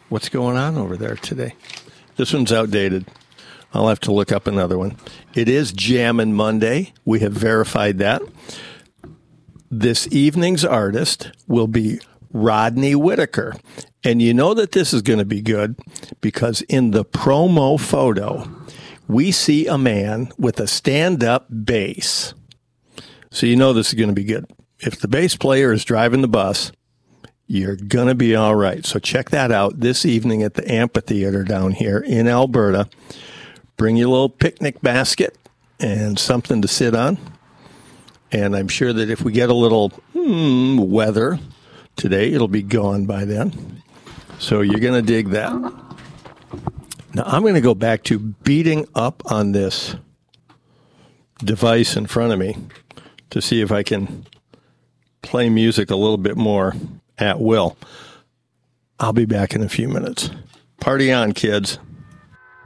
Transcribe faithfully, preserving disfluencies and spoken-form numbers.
What's going on over there today? This one's outdated. I'll have to look up another one. It is Jammin' Monday. We have verified that. This evening's artist will be Rodney Whitaker. And you know that this is going to be good because in the promo photo, we see a man with a stand-up bass. So you know this is going to be good. If the bass player is driving the bus, you're going to be all right. So check that out this evening at the amphitheater down here in Alberta. Bring your little picnic basket and something to sit on. And I'm sure that if we get a little hmm, weather today, it'll be gone by then. So you're going to dig that. Now, I'm going to go back to beating up on this device in front of me to see if I can play music a little bit more at will. I'll be back in a few minutes. Party on, kids.